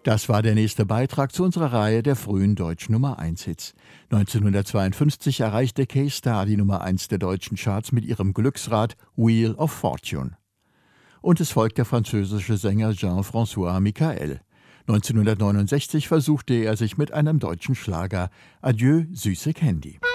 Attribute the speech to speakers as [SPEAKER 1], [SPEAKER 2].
[SPEAKER 1] Das war der nächste Beitrag zu unserer Reihe der frühen deutschen Nummer-1-Hits. 1952 erreichte K-Star die Nummer 1 der deutschen Charts mit ihrem Glücksrad Wheel of Fortune. Und es folgt der französische Sänger Jean-François Michael. 1969 versuchte er sich mit einem deutschen Schlager Adieu, süße Candy.